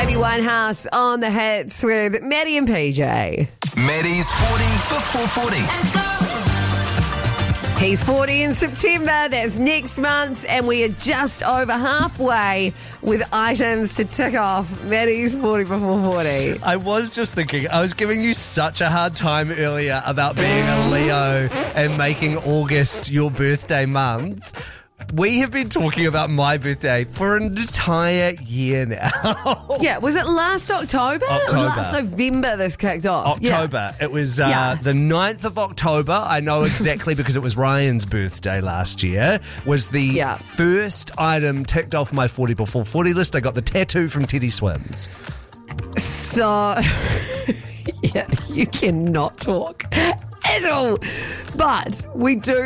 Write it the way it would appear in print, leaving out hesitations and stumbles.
Amy Winehouse on the hits with Maddie and PJ. Maddie's 40 before 40. He's 40 in September. That's next month. And we are just over halfway with items to tick off Maddie's 40 before 40. I was just thinking, I was giving you such a hard time earlier about being a Leo and making August your birthday month. We have been talking about my birthday for an entire year now. Yeah, was it last October? October. Last November this kicked off. October. Yeah. It was Yeah. the 9th of October. I know exactly because it was Ryan's birthday last year. Was the first item ticked off my 40 before 40 list. I got the tattoo from Teddy Swims. So, yeah, you cannot talk at all. But we do